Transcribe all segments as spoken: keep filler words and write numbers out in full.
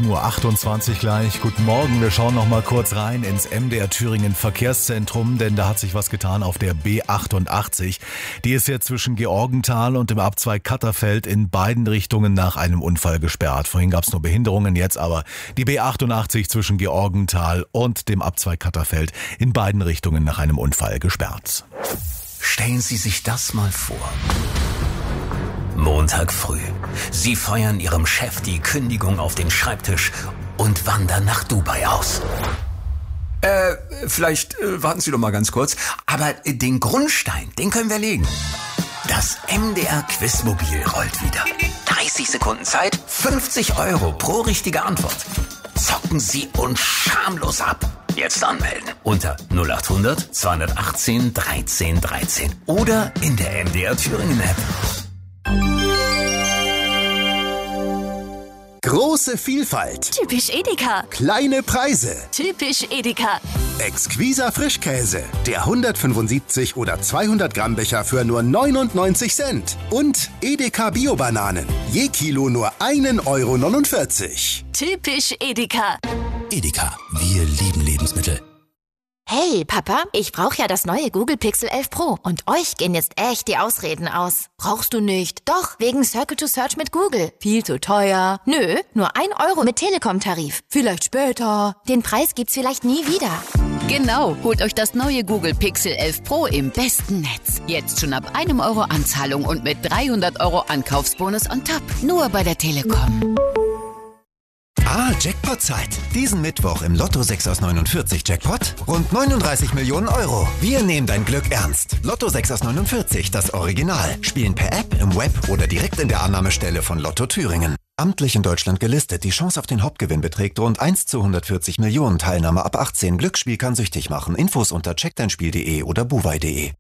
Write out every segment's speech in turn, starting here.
sieben Uhr achtundzwanzig gleich. Guten Morgen, wir schauen noch mal kurz rein ins M D R Thüringen Verkehrszentrum, denn da hat sich was getan auf der B achtundachtzig. Die ist jetzt zwischen Georgenthal und dem Abzweig Katterfeld in beiden Richtungen nach einem Unfall gesperrt. Vorhin gab es nur Behinderungen, jetzt aber die B achtundachtzig zwischen Georgenthal und dem Abzweig Katterfeld in beiden Richtungen nach einem Unfall gesperrt. Stellen Sie sich das mal vor. Montag früh. Sie feuern Ihrem Chef die Kündigung auf den Schreibtisch und wandern nach Dubai aus. Äh, vielleicht äh, warten Sie doch mal ganz kurz. Aber äh, den Grundstein, den können wir legen. Das M D R Quizmobil rollt wieder. dreißig Sekunden Zeit, fünfzig Euro pro richtige Antwort. Zocken Sie uns schamlos ab. Jetzt anmelden unter null acht hundert zweihundertachtzehn dreizehn dreizehn oder in der M D R Thüringen App. Große Vielfalt. Typisch Edeka. Kleine Preise. Typisch Edeka. Exquiser Frischkäse. Der hundertfünfundsiebzig oder zweihundert Gramm Becher für nur neunundneunzig Cent. Und Edeka Bio-Bananen. Je Kilo nur ein Euro neunundvierzig. Typisch Edeka. Edeka, wir lieben Lebensmittel. Hey, Papa, ich brauche ja das neue Google Pixel elf Pro. Und euch gehen jetzt echt die Ausreden aus. Brauchst du nicht? Doch, wegen Circle to Search mit Google. Viel zu teuer. Nö, nur ein Euro mit Telekom-Tarif. Vielleicht später. Den Preis gibt's vielleicht nie wieder. Genau, holt euch das neue Google Pixel elf Pro im besten Netz. Jetzt schon ab einem Euro Anzahlung und mit dreihundert Euro Ankaufsbonus on top. Nur bei der Telekom. Ah, Jackpot-Zeit. Diesen Mittwoch im Lotto sechs aus neunundvierzig Jackpot rund neununddreißig Millionen Euro. Wir nehmen dein Glück ernst. Lotto sechs aus neunundvierzig, das Original. Spielen per App, im Web oder direkt in der Annahmestelle von Lotto Thüringen. Amtlich in Deutschland gelistet. Die Chance auf den Hauptgewinn beträgt rund eins zu hundertvierzig Millionen. Teilnahme ab achtzehn. Glücksspiel kann süchtig machen. Infos unter check dein spiel punkt de oder buwei punkt de.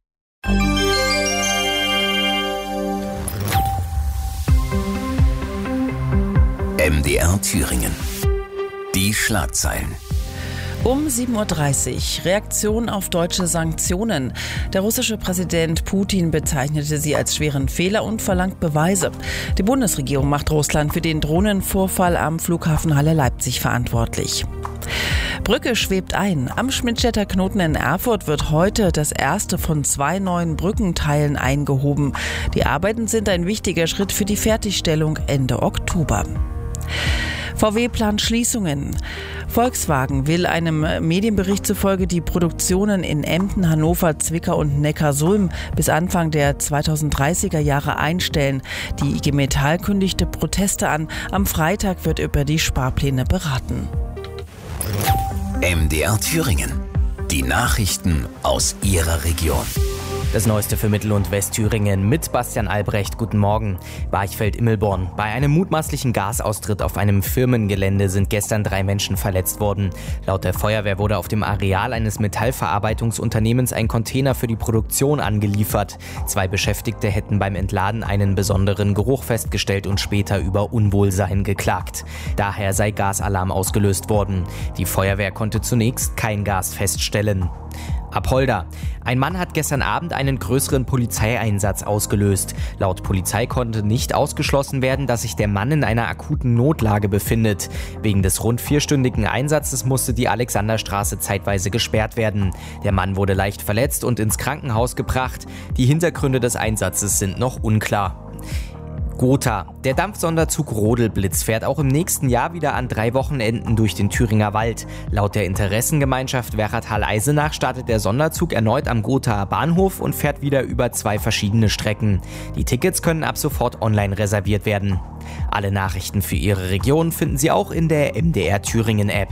M D R Thüringen. Die Schlagzeilen. Um sieben Uhr dreißig. Reaktion auf deutsche Sanktionen. Der russische Präsident Putin bezeichnete sie als schweren Fehler und verlangt Beweise. Die Bundesregierung macht Russland für den Drohnenvorfall am Flughafen Halle-Leipzig verantwortlich. Brücke schwebt ein. Am Schmidtstädter Knoten in Erfurt wird heute das erste von zwei neuen Brückenteilen eingehoben. Die Arbeiten sind ein wichtiger Schritt für die Fertigstellung Ende Oktober. V W plant Schließungen. Volkswagen will einem Medienbericht zufolge die Produktionen in Emden, Hannover, Zwickau und Neckarsulm bis Anfang der zweitausenddreißiger Jahre einstellen. Die I G Metall kündigte Proteste an. Am Freitag wird über die Sparpläne beraten. M D R Thüringen. Die Nachrichten aus Ihrer Region. Das Neueste für Mittel- und Westthüringen mit Bastian Albrecht. Guten Morgen. Barchfeld-Immelborn. Bei einem mutmaßlichen Gasaustritt auf einem Firmengelände sind gestern drei Menschen verletzt worden. Laut der Feuerwehr wurde auf dem Areal eines Metallverarbeitungsunternehmens ein Container für die Produktion angeliefert. Zwei Beschäftigte hätten beim Entladen einen besonderen Geruch festgestellt und später über Unwohlsein geklagt. Daher sei Gasalarm ausgelöst worden. Die Feuerwehr konnte zunächst kein Gas feststellen. Apolda. Ein Mann hat gestern Abend einen größeren Polizeieinsatz ausgelöst. Laut Polizei konnte nicht ausgeschlossen werden, dass sich der Mann in einer akuten Notlage befindet. Wegen des rund vierstündigen Einsatzes musste die Alexanderstraße zeitweise gesperrt werden. Der Mann wurde leicht verletzt und ins Krankenhaus gebracht. Die Hintergründe des Einsatzes sind noch unklar. Gotha. Der Dampfsonderzug Rodelblitz fährt auch im nächsten Jahr wieder an drei Wochenenden durch den Thüringer Wald. Laut der Interessengemeinschaft Werratal-Eisenach startet der Sonderzug erneut am Gothaer Bahnhof und fährt wieder über zwei verschiedene Strecken. Die Tickets können ab sofort online reserviert werden. Alle Nachrichten für Ihre Region finden Sie auch in der M D R Thüringen App.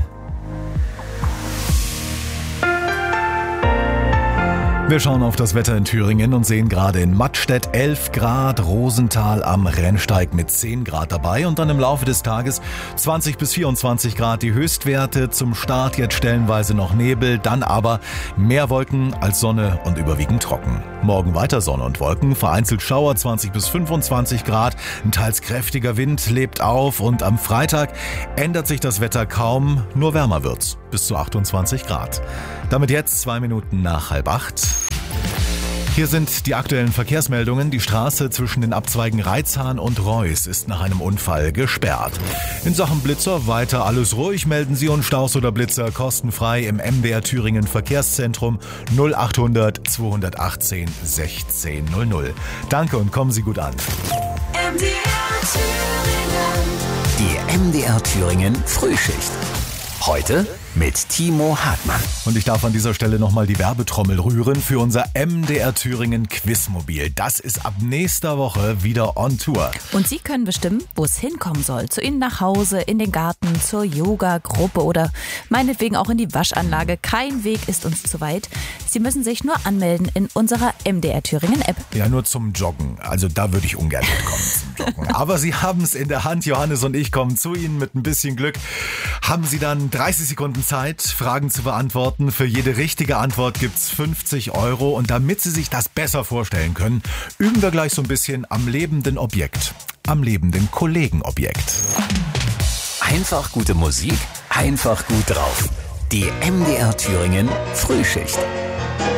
Wir schauen auf das Wetter in Thüringen und sehen gerade in Mattstedt elf Grad, Rosenthal am Rennsteig mit zehn Grad dabei und dann im Laufe des Tages zwanzig bis vierundzwanzig Grad die Höchstwerte. Zum Start jetzt stellenweise noch Nebel, dann aber mehr Wolken als Sonne und überwiegend trocken. Morgen weiter Sonne und Wolken, vereinzelt Schauer zwanzig bis fünfundzwanzig Grad, ein teils kräftiger Wind lebt auf und am Freitag ändert sich das Wetter kaum, nur wärmer wird's, bis zu achtundzwanzig Grad. Damit jetzt zwei Minuten nach halb acht. Hier sind die aktuellen Verkehrsmeldungen. Die Straße zwischen den Abzweigen Reitzahn und Reuß ist nach einem Unfall gesperrt. In Sachen Blitzer weiter alles ruhig. Melden Sie uns Staus oder Blitzer kostenfrei im M D R Thüringen Verkehrszentrum null achthundert zweihundertachtzehn sechzehn null null. Danke und kommen Sie gut an. M D R Thüringen. Die M D R Thüringen Frühschicht. Heute mit Timo Hartmann. Und ich darf an dieser Stelle nochmal die Werbetrommel rühren für unser M D R Thüringen Quizmobil. Das ist ab nächster Woche wieder on Tour. Und Sie können bestimmen, wo es hinkommen soll. Zu Ihnen nach Hause, in den Garten, zur Yoga-Gruppe oder meinetwegen auch in die Waschanlage. Kein Weg ist uns zu weit. Sie müssen sich nur anmelden in unserer M D R Thüringen App. Ja, nur zum Joggen. Also da würde ich ungern mitkommen zum Joggen. Aber Sie haben es in der Hand. Johannes und ich kommen zu Ihnen mit ein bisschen Glück. Haben Sie dann dreißig Sekunden Zeit, Fragen zu beantworten. Für jede richtige Antwort gibt's fünfzig Euro. Und damit Sie sich das besser vorstellen können, üben wir gleich so ein bisschen am lebenden Objekt. Am lebenden Kollegenobjekt. Einfach gute Musik, einfach gut drauf. Die M D R Thüringen Frühschicht.